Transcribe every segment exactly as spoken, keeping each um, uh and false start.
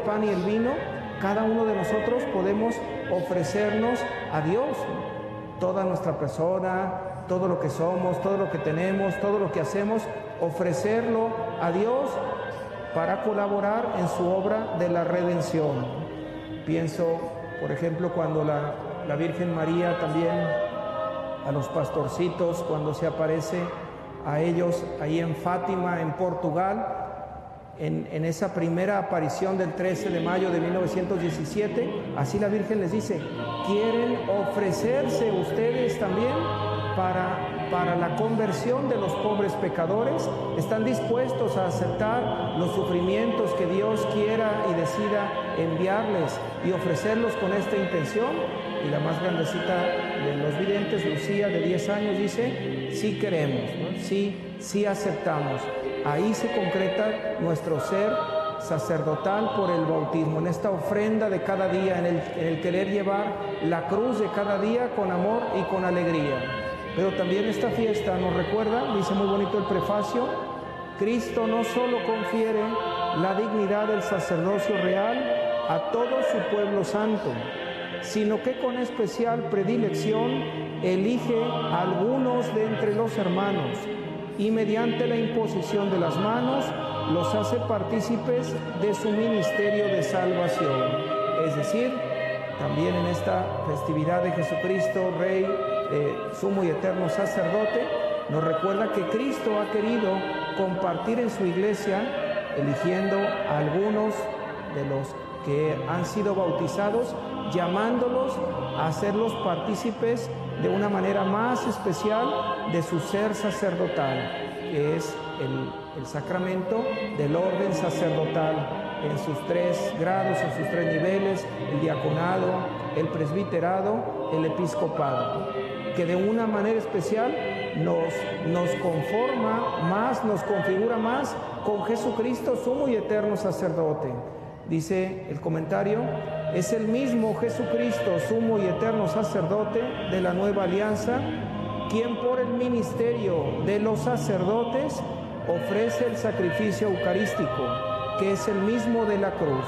pan y el vino, cada uno de nosotros podemos ofrecernos a Dios, toda nuestra persona, todo lo que somos, todo lo que tenemos, todo lo que hacemos, ofrecerlo a Dios para colaborar en su obra de la redención. Pienso, por ejemplo, cuando la, la Virgen María también a los pastorcitos, cuando se aparece a ellos ahí en Fátima, en Portugal, en, en esa primera aparición del trece de mayo de mil novecientos diecisiete, así la Virgen les dice: ¿quieren ofrecerse ustedes también para, para la conversión de los pobres pecadores? ¿Están dispuestos a aceptar los sufrimientos que Dios quiera y decida enviarles y ofrecerlos con esta intención? Y la más grandecita de los videntes, Lucía, de diez años, dice: sí queremos, ¿no? sí, sí aceptamos. Ahí se concreta nuestro ser sacerdotal por el bautismo, en esta ofrenda de cada día, en el, en el querer llevar la cruz de cada día con amor y con alegría. Pero también esta fiesta nos recuerda, dice muy bonito el prefacio, Cristo no solo confiere la dignidad del sacerdocio real a todo su pueblo santo, sino que con especial predilección elige a algunos de entre los hermanos y mediante la imposición de las manos los hace partícipes de su ministerio de salvación. Es decir, también en esta festividad de Jesucristo, Rey, eh, sumo y eterno sacerdote, nos recuerda que Cristo ha querido compartir en su iglesia, eligiendo a algunos de los que han sido bautizados, llamándolos a hacerlos partícipes de una manera más especial de su ser sacerdotal, que es el, el sacramento del orden sacerdotal en sus tres grados, en sus tres niveles: el diaconado, el presbiterado, el episcopado, que de una manera especial nos, nos conforma más, nos configura más con Jesucristo, sumo y eterno sacerdote. Dice el comentario: es el mismo Jesucristo, sumo y eterno sacerdote de la nueva alianza, quien por el ministerio de los sacerdotes ofrece el sacrificio eucarístico, que es el mismo de la cruz.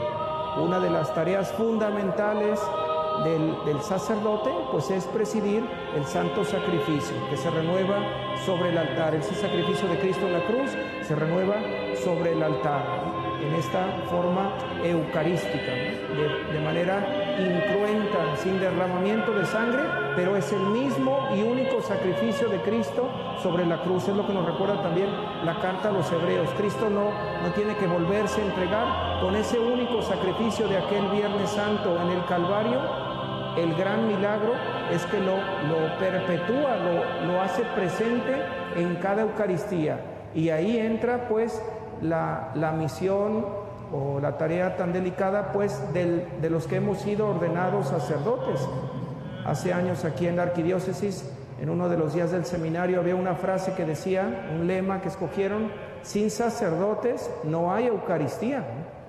Una de las tareas fundamentales del, del sacerdote, pues es presidir el santo sacrificio, que se renueva sobre el altar. Ese sacrificio de Cristo en la cruz se renueva sobre el altar, en esta forma eucarística, de, de manera incruenta, sin derramamiento de sangre, pero es el mismo y único sacrificio de Cristo sobre la cruz. Es lo que nos recuerda también la carta a los Hebreos. Cristo no, no tiene que volverse a entregar. Con ese único sacrificio de aquel Viernes Santo en el Calvario, el gran milagro es que lo, lo perpetúa, lo, lo hace presente en cada Eucaristía. Y ahí entra pues La, la misión o la tarea tan delicada pues del, de los que hemos sido ordenados sacerdotes. Hace años aquí en la arquidiócesis, en uno de los días del seminario, había una frase que decía, un lema que escogieron: sin sacerdotes no hay Eucaristía.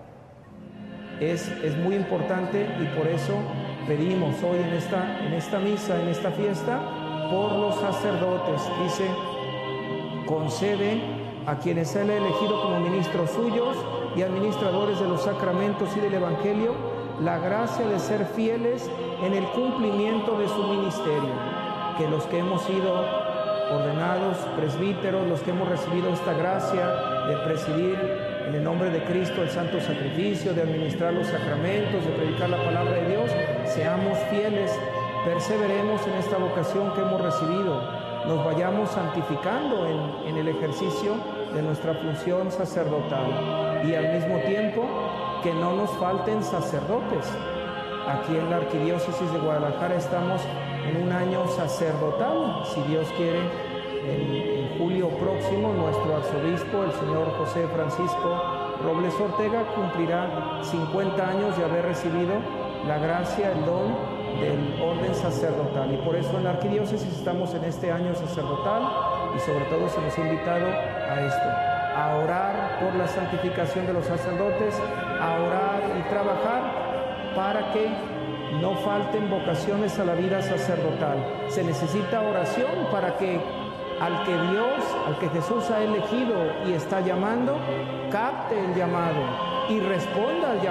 Es, es muy importante, y por eso pedimos hoy en esta, en esta misa, en esta fiesta, por los sacerdotes. Dice: concede a quienes Él ha elegido como ministros suyos y administradores de los sacramentos y del Evangelio, la gracia de ser fieles en el cumplimiento de su ministerio. Que los que hemos sido ordenados presbíteros, los que hemos recibido esta gracia de presidir en el nombre de Cristo el santo sacrificio, de administrar los sacramentos, de predicar la palabra de Dios, seamos fieles, perseveremos en esta vocación que hemos recibido, nos vayamos santificando en, en el ejercicio de nuestra función sacerdotal, y al mismo tiempo que no nos falten sacerdotes. Aquí en la arquidiócesis de Guadalajara estamos en un año sacerdotal. Si Dios quiere, en, en julio próximo nuestro arzobispo, el señor José Francisco Robles Ortega, cumplirá cincuenta años de haber recibido la gracia, el don del orden sacerdotal, y por eso en la arquidiócesis estamos en este año sacerdotal, y sobre todo se nos ha invitado a esto, a orar por la santificación de los sacerdotes, a orar y trabajar para que no falten vocaciones a la vida sacerdotal. Se necesita oración para que al que Dios, al que Jesús ha elegido y está llamando, capte el llamado y responda al llamado.